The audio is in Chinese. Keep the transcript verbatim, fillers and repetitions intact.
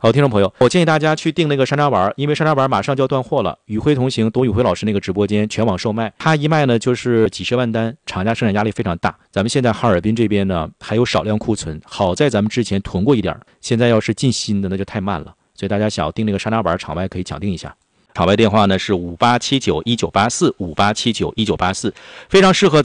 好，听众朋友，我建议大家去订那个山楂丸，因为山楂丸马上就要断货了。与会同行，董宇辉老师那个直播间全网售卖，他一卖呢就是几十万单，厂家生产压力非常大。咱们现在哈尔滨这边呢还有少量库存，好在咱们之前囤过一点，现在要是进新的那就太慢了，所以大家想要订那个山楂丸，场外可以抢订一下。场外电话呢是五八七九一九八四五八七九一九八四，非常适合